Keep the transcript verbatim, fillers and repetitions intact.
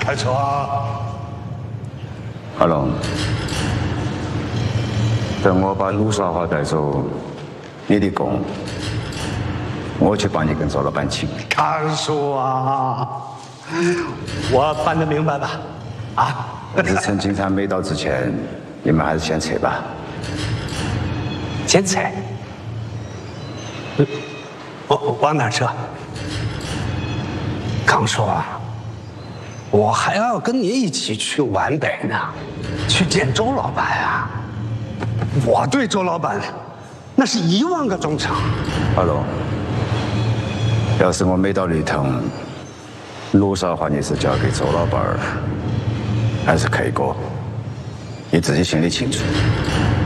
开车啊！ 阿龙，等我把陆少华带走，你的工，我去帮你跟周老板请。 康叔啊，我办得明白吧？啊！ 但是趁警察没到之前，你们还是先撤吧。 先撤？往往哪撤？康叔啊，我还要跟你一起去皖北呢，去见周老板啊！我对周老板那是一万个忠诚。 阿龙，要是我没到里头，陆少华你是交给周老板，还是 K 哥？你自己心里清楚。